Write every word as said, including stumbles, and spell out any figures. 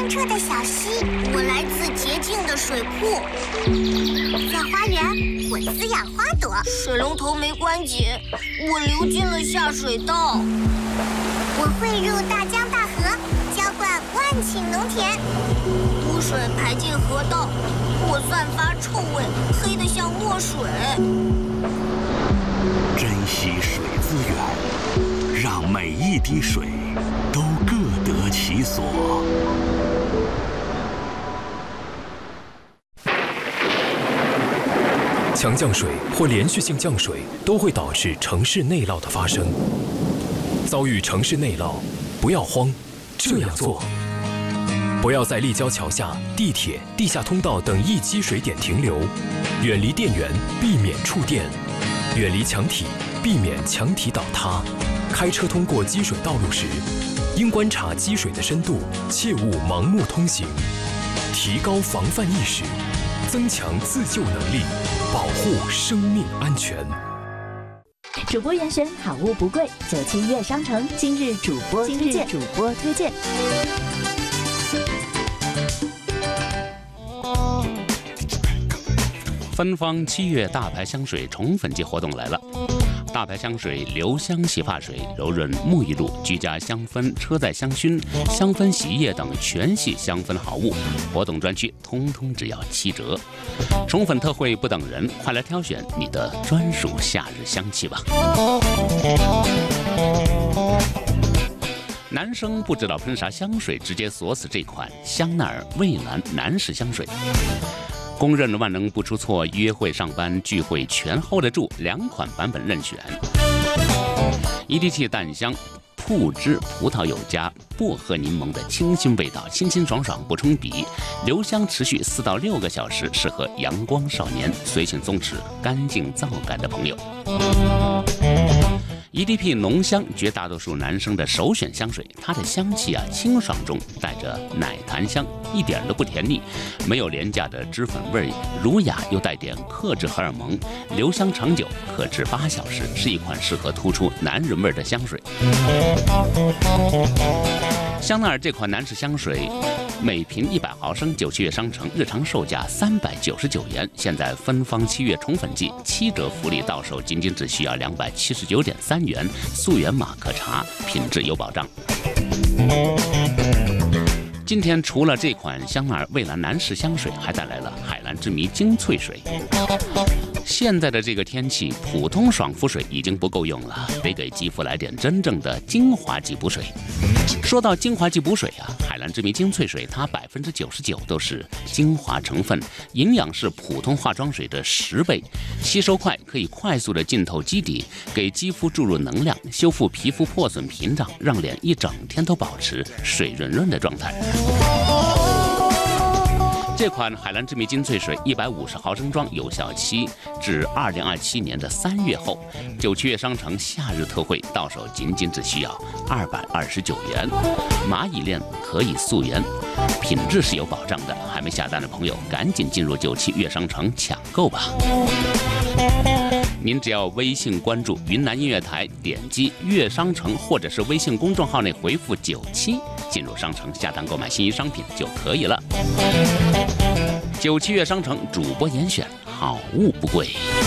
清澈的小溪。我来自洁净的水库。在花园，我滋养花朵。 水龙头没关紧，我流进了下水道。 我汇入大江大河，浇灌万顷农田。 污水排进河道，我散发臭味，黑得像墨水。 珍惜水资源，让每一滴水都各得其所。 强降水或连续性降水都会导致城市内涝的发生。遭遇城市内涝，不要慌，这样做：不要在立交桥下、地铁、地下通道等易积水点停留，远离电源，避免触电；远离墙体，避免墙体倒塌。开车通过积水道路时，应观察积水的深度，切勿盲目通行。提高防范意识，增强自救能力，保护生命安全。 主播严选好物不贵，九七悦商城今日主播今日主播推荐。 芬芳七月大牌香水宠粉季活动来了。大牌香水留香洗发水、柔润沐浴露、居家香氛、车载香薰、香氛洗衣液等全系香氛好物，活动专区通通只要七折。宠粉特惠不等人，快来挑选你的专属夏日香气吧。男生不知道喷啥香水，直接锁死这款香奈儿蔚蓝男士香水。公认万能不出错，约会、上班、聚会全 hold 得住，两款版本任选。一滴气淡香，铺汁葡萄有加，薄荷柠檬的清新味道，清清爽爽不冲鼻，留香持续四到六个小时，适合阳光少年、随性松弛、干净燥感的朋友。E D P 浓香，绝大多数男生的首选香水。它的香气啊，清爽中带着奶檀香，一点都不甜腻，没有廉价的脂粉味，儒雅又带点克制荷尔蒙，留香长久，可至八小时，是一款适合突出男人味的香水。香奈儿这款男士香水，每瓶一百毫升，九七月商城日常售价三百九十九元，现在芬芳七月宠粉季，七折福利到手仅仅只需要两百七十九点三元，溯源码可查，品质有保障。今天除了这款香奈儿蔚蓝男士香水，还带来了海蓝之谜精粹水。现在的这个天气，普通爽肤水已经不够用了，得给肌肤来点真正的精华级补水。说到精华级补水啊，海蓝之谜精粹水它百分之九十九都是精华成分，营养是普通化妆水的十倍，吸收快，可以快速的浸透基底，给肌肤注入能量，修复皮肤破损屏障，让脸一整天都保持水润润的状态。这款海蓝之谜精粹水一百五十毫升装，有效期至二零二七年的三月后，九七月商城夏日特惠，到手仅仅只需要二百二十九元。蚂蚁链可以溯源，品质是有保障的。还没下单的朋友，赶紧进入九七月商城抢购吧。您只要微信关注云南音乐台，点击乐商城或者是微信公众号内回复九七，进入商城下单购买心仪商品就可以了。九七月商城主播严选，好物不贵。